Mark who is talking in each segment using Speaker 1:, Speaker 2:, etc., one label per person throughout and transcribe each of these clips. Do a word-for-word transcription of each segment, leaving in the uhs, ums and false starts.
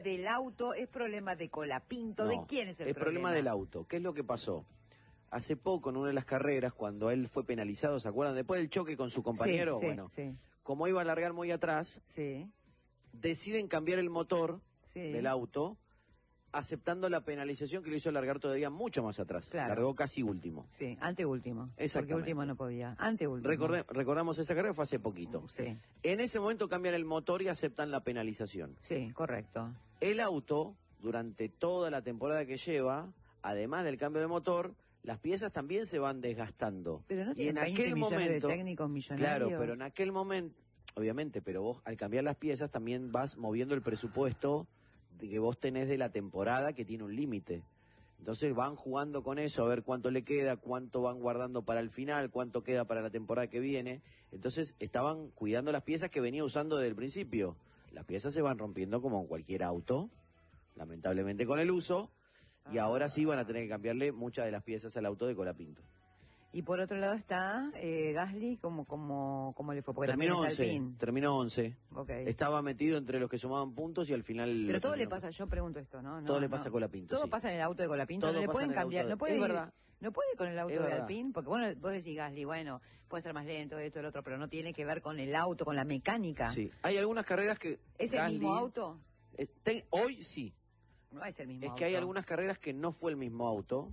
Speaker 1: del auto, es problema de Colapinto,
Speaker 2: No,
Speaker 1: ¿de quién es el
Speaker 2: es
Speaker 1: problema?
Speaker 2: problema del auto. ¿Qué es lo que pasó? Hace poco, en una de las carreras, cuando él fue penalizado, ¿se acuerdan? Después del choque con su compañero,
Speaker 1: Sí, sí,
Speaker 2: bueno,
Speaker 1: sí.
Speaker 2: como iba a largar muy atrás,
Speaker 1: Sí,
Speaker 2: deciden cambiar el motor
Speaker 1: sí.
Speaker 2: del auto, aceptando la penalización que lo hizo largar todavía mucho más atrás.
Speaker 1: Claro.
Speaker 2: Largó casi último.
Speaker 1: Sí, anteúltimo.
Speaker 2: Exactamente.
Speaker 1: Porque último no podía. Anteúltimo.
Speaker 2: Recordé, recordamos esa carrera, fue hace poquito.
Speaker 1: Sí,
Speaker 2: En ese momento cambian el motor y aceptan la penalización.
Speaker 1: sí, correcto.
Speaker 2: El auto, durante toda la temporada que lleva, además del cambio de motor, las piezas también se van desgastando.
Speaker 1: Pero no
Speaker 2: Y
Speaker 1: tienen
Speaker 2: en
Speaker 1: veinte
Speaker 2: aquel
Speaker 1: millones
Speaker 2: momento,
Speaker 1: de técnicos millonarios.
Speaker 2: claro, pero en aquel momento, obviamente, pero vos al cambiar las piezas también vas moviendo el presupuesto de que vos tenés de la temporada, que tiene un límite. Entonces van jugando con eso, a ver cuánto le queda, cuánto van guardando para el final, cuánto queda para la temporada que viene. Entonces estaban cuidando las piezas que venía usando desde el principio. Las piezas se van rompiendo como en cualquier auto, lamentablemente con el uso, y
Speaker 1: Ah.
Speaker 2: ahora sí van a tener que cambiarle muchas de las piezas al auto de Colapinto.
Speaker 1: Y por otro lado está eh, Gasly, como, como, como le fue, porque
Speaker 2: Terminó
Speaker 1: también es
Speaker 2: once,
Speaker 1: Alpine.
Speaker 2: terminó once.
Speaker 1: Okay.
Speaker 2: Estaba metido entre los que sumaban puntos y al final...
Speaker 1: Pero
Speaker 2: lo
Speaker 1: todo le
Speaker 2: terminó.
Speaker 1: pasa, yo pregunto esto, ¿no? no
Speaker 2: Todo le
Speaker 1: no.
Speaker 2: pasa a Colapinto,
Speaker 1: Todo
Speaker 2: sí.
Speaker 1: pasa en el auto de Colapinto,
Speaker 2: Todo
Speaker 1: no le
Speaker 2: pasa
Speaker 1: pueden
Speaker 2: en el
Speaker 1: cambiar,
Speaker 2: auto de-
Speaker 1: no puede
Speaker 2: es
Speaker 1: ir-
Speaker 2: verdad.
Speaker 1: no puede ir con el auto
Speaker 2: Es
Speaker 1: de
Speaker 2: verdad.
Speaker 1: Alpine, porque bueno, vos decís Gasly, bueno, puede ser más lento, esto, el otro, pero no tiene que ver con el auto, con la mecánica.
Speaker 2: Sí, hay algunas carreras que...
Speaker 1: ¿Es el
Speaker 2: Gasly-
Speaker 1: mismo auto?
Speaker 2: Eh, te- hoy sí.
Speaker 1: No es el mismo
Speaker 2: Es
Speaker 1: auto.
Speaker 2: que hay algunas carreras que no fue el mismo auto,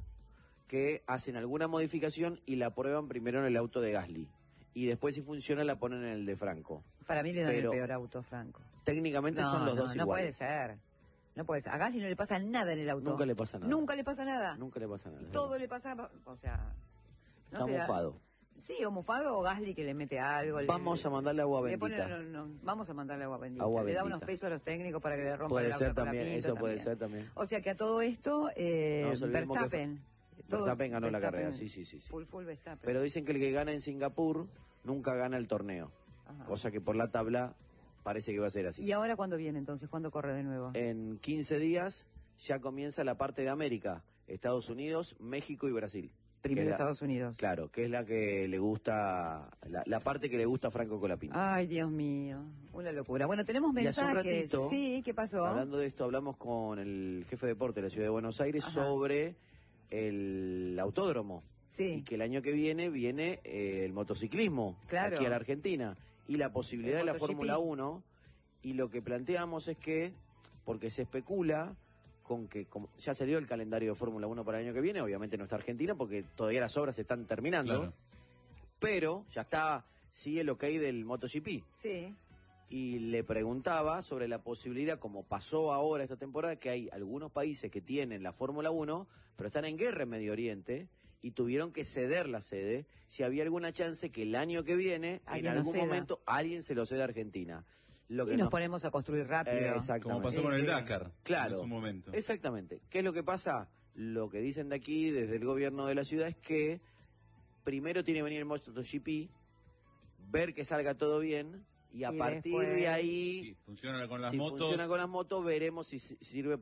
Speaker 2: que hacen alguna modificación y la prueban primero en el auto de Gasly. Y después, si funciona, la ponen en el de Franco.
Speaker 1: Para mí le dan
Speaker 2: pero-
Speaker 1: el peor auto, Franco.
Speaker 2: Técnicamente
Speaker 1: No,
Speaker 2: son los
Speaker 1: no,
Speaker 2: dos
Speaker 1: no puede
Speaker 2: iguales.
Speaker 1: ser. No puede ser. A Gasly no le pasa nada en el auto.
Speaker 2: Nunca le pasa nada.
Speaker 1: Nunca le pasa nada.
Speaker 2: Nunca le pasa nada.
Speaker 1: Todo le pasa, o sea... no
Speaker 2: Está
Speaker 1: será-
Speaker 2: mofado.
Speaker 1: Sí, o mufado o Gasly que le mete algo. le-
Speaker 2: Vamos a mandarle agua
Speaker 1: le pone-
Speaker 2: bendita.
Speaker 1: no, no, vamos a mandarle agua bendita.
Speaker 2: Agua
Speaker 1: le da
Speaker 2: bendita.
Speaker 1: unos pesos a los técnicos para que le rompan
Speaker 2: Puede
Speaker 1: el auto
Speaker 2: ser
Speaker 1: con la
Speaker 2: también,
Speaker 1: pinta
Speaker 2: eso puede
Speaker 1: también.
Speaker 2: ser también.
Speaker 1: O sea que a todo esto, eh,
Speaker 2: No nos olvidemos que
Speaker 1: Verstappen. todo-
Speaker 2: Verstappen ganó la
Speaker 1: Verstappen,
Speaker 2: carrera, sí, sí, sí. sí.
Speaker 1: Full, full Verstappen.
Speaker 2: Pero dicen que el que gana en Singapur nunca gana el torneo.
Speaker 1: Ajá.
Speaker 2: Cosa que por la tabla parece que va a ser así.
Speaker 1: ¿Y ahora cuándo viene entonces? ¿Cuándo corre de nuevo?
Speaker 2: En quince días ya comienza la parte de América, Estados Unidos, México y Brasil.
Speaker 1: Primero
Speaker 2: que es la-
Speaker 1: Estados Unidos.
Speaker 2: Claro, que es la que le gusta, la, la parte que le gusta a Franco Colapinto.
Speaker 1: Ay, Dios mío, una locura. Bueno, tenemos
Speaker 2: Y hace un
Speaker 1: mensajes.
Speaker 2: ratito,
Speaker 1: Sí, ¿qué pasó?
Speaker 2: Hablando de esto, hablamos con el jefe de deporte de la Ciudad de Buenos Aires
Speaker 1: Ajá.
Speaker 2: sobre el autódromo. Y
Speaker 1: Sí,
Speaker 2: que el año que viene viene eh, el motociclismo
Speaker 1: Claro.
Speaker 2: aquí a la Argentina. Y la posibilidad
Speaker 1: El
Speaker 2: de la
Speaker 1: MotoGP.
Speaker 2: Fórmula uno. Y lo que planteamos es que, porque se especula con que como ya se dio el calendario de Fórmula uno para el año que viene, obviamente no está Argentina porque todavía las obras se están terminando,
Speaker 3: Claro.
Speaker 2: pero ya está, sigue el ok del MotoGP.
Speaker 1: sí.
Speaker 2: Y le preguntaba sobre la posibilidad, como pasó ahora esta temporada, que hay algunos países que tienen la Fórmula uno, pero están en guerra en Medio Oriente y tuvieron que ceder la sede, si había alguna chance que el año que viene, en
Speaker 1: Alguien lo
Speaker 2: algún
Speaker 1: ceda.
Speaker 2: momento, alguien se lo ceda a Argentina. Lo
Speaker 1: Y
Speaker 2: que
Speaker 1: nos
Speaker 2: nos-
Speaker 1: ponemos a construir rápido.
Speaker 2: Eh, exactamente.
Speaker 3: Como pasó con el
Speaker 1: Sí, sí.
Speaker 3: Dakar
Speaker 2: Claro.
Speaker 3: en su momento.
Speaker 2: Exactamente. ¿Qué es lo que pasa? Lo que dicen de aquí, desde el gobierno de la ciudad, es que primero tiene que venir el MotoGP, ver que salga todo bien, y a
Speaker 1: Y
Speaker 2: partir
Speaker 1: después-
Speaker 2: de ahí,
Speaker 3: Sí, funciona con las
Speaker 2: si
Speaker 3: motos.
Speaker 2: funciona con las motos, veremos si si- sirve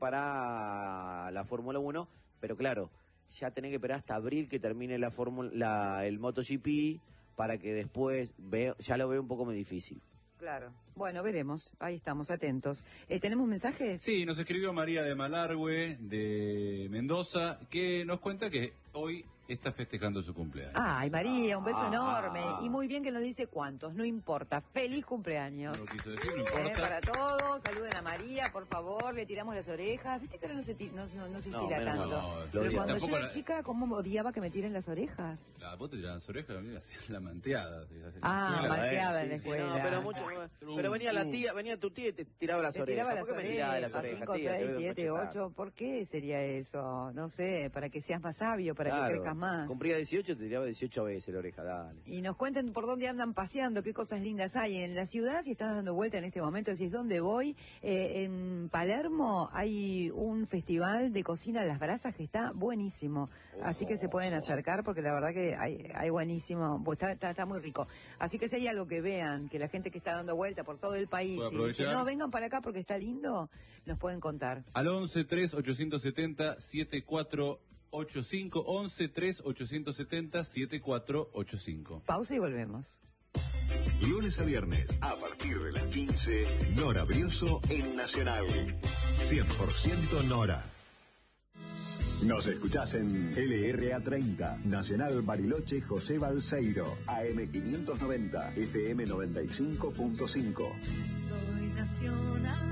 Speaker 2: para la Fórmula uno. Pero claro, ya tenés que esperar hasta abril que termine la Fórmula, la, el MotoGP, para que después, veo, ya lo veo un poco muy difícil.
Speaker 1: Claro. Bueno, veremos. Ahí estamos, atentos. Eh, ¿Tenemos mensajes?
Speaker 3: Sí, nos escribió María de Malargüe, de Mendoza, que nos cuenta que hoy está festejando su cumpleaños.
Speaker 1: Ay, María, un beso
Speaker 2: Ah.
Speaker 1: enorme. Y muy bien que nos dice cuántos, no importa. Feliz cumpleaños.
Speaker 3: No lo quiso decir, no
Speaker 1: Eh,
Speaker 3: importa.
Speaker 1: para todos, saluden a María, por favor, le tiramos las orejas. Viste que ahora no se, ti- no, no- no se
Speaker 2: No,
Speaker 1: estira
Speaker 2: menos
Speaker 1: tanto.
Speaker 3: mal, no,
Speaker 1: Pero
Speaker 2: lo
Speaker 1: cuando yo
Speaker 3: tampoco
Speaker 1: era
Speaker 3: la-
Speaker 1: chica, ¿cómo odiaba que me tiren las orejas?
Speaker 3: La vos te tirabas las orejas, a mí me hacían la manteada.
Speaker 1: Ah,
Speaker 3: Escuela,
Speaker 1: manteada en la
Speaker 2: Sí, sí,
Speaker 1: escuela.
Speaker 2: no, pero, mucho, pero venía la tía, venía tu tía y te tiraba las
Speaker 1: Te
Speaker 2: orejas.
Speaker 1: tiraba las
Speaker 2: ¿Por qué me tiraba de
Speaker 1: orejas,
Speaker 2: las orejas,
Speaker 1: cinco,
Speaker 2: tía? Te
Speaker 1: seis,
Speaker 2: veo
Speaker 1: siete,
Speaker 2: machetar.
Speaker 1: ocho. ¿Por qué sería eso? No sé, para que seas más sabio, para
Speaker 2: Claro,
Speaker 1: que crezcas más.
Speaker 2: Cumplía dieciocho, te tiraba dieciocho veces la oreja, dale.
Speaker 1: Y nos cuenten por dónde andan paseando, qué cosas lindas hay en la ciudad, si estás dando vuelta en este momento, decís dónde voy. Eh, en Palermo hay un festival de cocina a las brasas que está buenísimo, así que se pueden acercar porque la verdad que hay, hay buenísimo, pues está, está, está muy rico. Así que si hay algo que vean, que la gente que está dando vuelta por todo el país,
Speaker 3: Puede
Speaker 1: y
Speaker 3: aprovechar.
Speaker 1: si no, vengan para acá porque está lindo, nos pueden contar.
Speaker 3: Al once tres ochocientos setenta setenta y cuatro ochenta y cinco, once tres ochocientos setenta setenta y cuatro ochenta y cinco.
Speaker 1: Pausa y volvemos.
Speaker 4: Lunes a viernes, a partir de las quince, Nora Brioso en Nacional. cien por ciento Nora. Nos escuchás en L R A treinta, Nacional Bariloche José Balseiro, A M quinientos noventa, F M noventa y cinco punto cinco.
Speaker 5: Soy Nacional.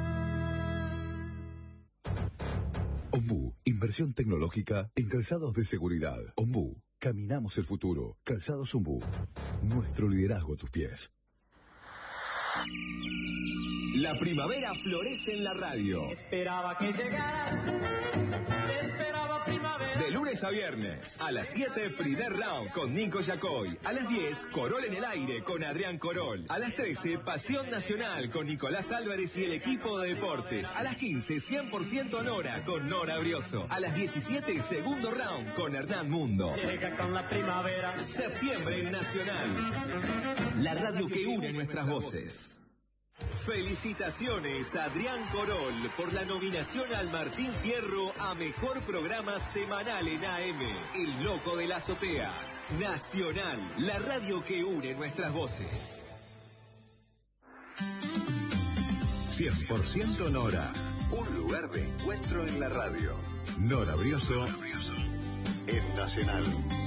Speaker 6: Ombú, inversión tecnológica en calzados de seguridad. Ombú, caminamos el futuro. Calzados Ombú, nuestro liderazgo a tus pies.
Speaker 7: La primavera florece en la radio.
Speaker 5: Esperaba que llegaras. Esperaba primavera.
Speaker 7: De lunes a viernes, a las siete, primer round con Nico Yacoy. A las diez, Corol en el aire con Adrián Corol. A las trece, Pasión Nacional con Nicolás Álvarez y el equipo de deportes. A las quince, cien por ciento Nora con Nora Brioso. A las diecisiete, segundo round con Hernán Mundo.
Speaker 5: Llega con la primavera.
Speaker 7: Septiembre en Nacional. La radio que une nuestras voces. Felicitaciones a Adrián Corol por la nominación al Martín Fierro a Mejor Programa Semanal en A M. El Loco de la Azotea. Nacional, la radio que une nuestras voces.
Speaker 4: cien por ciento Nora, un lugar de encuentro en la radio. Nora Brioso en Nacional.